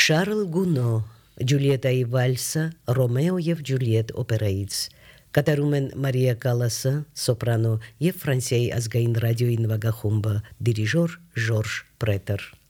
Շարլ Գունո, Ջուլիետայի վալսը, Ռոմեո եւ Ջուլիետ օպերայից։ Կատարում են Մարիա Կալասը, սոպրանո եւ Ֆրանսիայի ազգային ռադիոյի նվագախումբը, դիրիժոր Ժորժ Պրետեր։